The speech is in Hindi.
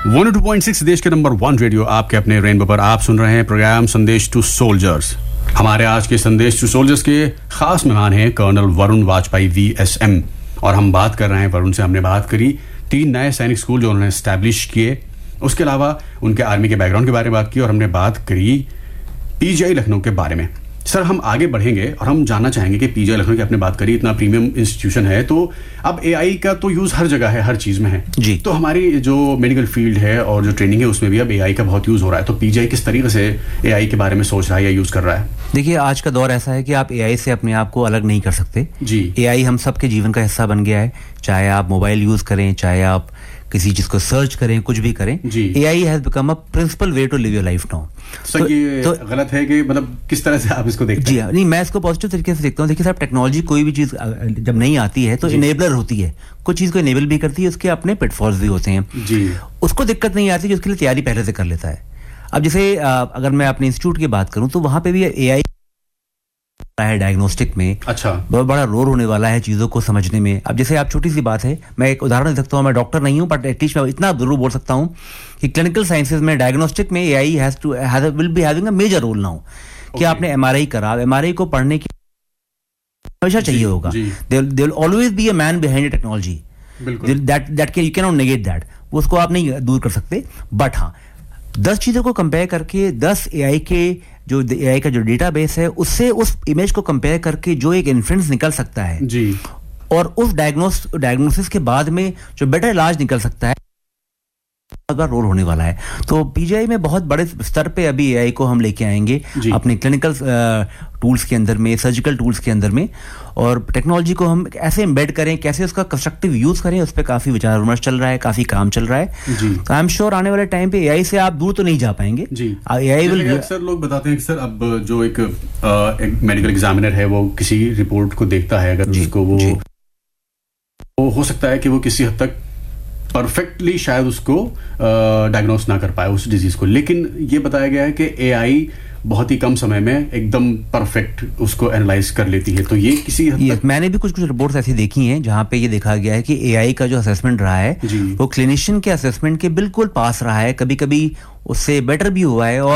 102.6 देश के नंबर 1 रेडियो आपके अपने रेनबो पर आप सुन रहे हैं प्रोग्राम संदेश टू सोल्जर्स। हमारे आज के संदेश टू सोल्जर्स के खास मेहमान हैं कर्नल वरुण वाजपेयी VSM, और हम बात कर रहे हैं वरुण से। हमने बात करी 3 नए सैनिक स्कूल जो उन्होंने एस्टैब्लिश किए, उसके अलावा उनके आर्मी के बैकग्राउंड के बारे में बात की, और हमने बात करी PGI लखनऊ के बारे में। सर, हम आगे बढ़ेंगे और हम जानना चाहेंगे कि PGI लखनऊ की आपने बात करी, इतना प्रीमियम इंस्टीट्यूशन है, तो अब AI का तो यूज हर जगह है, हर चीज में है जी। तो हमारी जो मेडिकल फील्ड है और जो ट्रेनिंग है उसमें भी अब AI का बहुत यूज हो रहा है, तो PGI किस तरीके से AI के बारे में सोच रहा है या यूज कर रहा है? देखिए, आज का दौर ऐसा है कि आप AI से अपने आप को अलग नहीं कर सकते जी। AI हम सबके जीवन का हिस्सा बन गया है, चाहे आप मोबाइल यूज करें, चाहे आप किसी चीज को सर्च करें, कुछ भी करें, AI has become a principal way to live your life now. Sir, ये गलत है कि मतलब किस तरह से आप इसको देखते हैं? जी नहीं, मैं इसको पॉजिटिव तरीके से देखता हूँ। देखिए साहब, टेक्नोलॉजी कोई भी चीज जब नहीं आती है तो इनेबलर होती है, कुछ चीज को इनेबल भी करती है, उसके अपने पिटफॉल्स भी होते हैं जी। उसको दिक्कत नहीं आती, उसके लिए तैयारी पहले से कर लेता है। अब जैसे अगर मैं अपने इंस्टीट्यूट की बात करूं तो वहां पे भी AI है डायग्नोस्टिक में। अच्छा। बहुत बड़ा रोल होने वाला है चीजों को समझने में। अब जैसे आप, छोटी सी बात है, मैं एक उदाहरण दे सकता हूँ। मैं डॉक्टर नहीं हूँ, बट एटलीस्ट मैं इतना जरूर बोल सकता हूँ कि क्लिनिकल साइंसेज में डायग्नोस्टिक में AI will be having a major role now. कि आपने MRI करा, MRI को पढ़ने की हमेशा चाहिए होगा। There will always be a man behind technology, that you can not negate that, उसको आप नहीं दूर कर सकते। बट हाँ, 10 चीजों को कंपेयर करके, 10 AI का जो डेटाबेस है उससे उस इमेज को कंपेयर करके जो एक इन्फ्रेंस निकल सकता है जी, और उस डायग्नोसिस के बाद में जो बेटर इलाज निकल सकता है, बहुत बड़ा रोल होने वाला है। तो PGI में बहुत बड़े स्तर पे अभी AI को हम लेके आएंगे अपने क्लिनिकल टूल्स के अंदर में, सर्जिकल टूल्स के अंदर में, और टेक्नोलॉजी को हम ऐसे एम्बेड करें, कैसे उसका कंस्ट्रक्टिव यूज करें, उस पर काफी विचार विमर्श चल रहा है, काफी काम चल रहा है। तो आई एम श्योर आने वाले टाइम पे AI से आप दूर तो नहीं जा पाएंगे जी। AI will. अक्सर लोग बताते हैं कि सर, अब जो एक मेडिकल एग्जामिनर है वो किसी रिपोर्ट को देखता है, अगर उसको वो हो सकता है कि वो किसी हद तक परफेक्टली शायद उसको डायग्नोस ना कर पाए उस डिजीज को, लेकिन ये बताया गया है कि AI बहुत ही कम समय में एकदम परफेक्ट उसको एनालाइज कर लेती है। तो ये किसी हद तक मैंने भी कुछ रिपोर्ट्स ऐसी देखी हैं जहां पे ये देखा गया है कि AI का जो असेसमेंट रहा है वो क्लिनिशियन के असेसमेंट के बिल्कुल पास रहा है, कभी कभी उससे बेटर भी हुआ है। और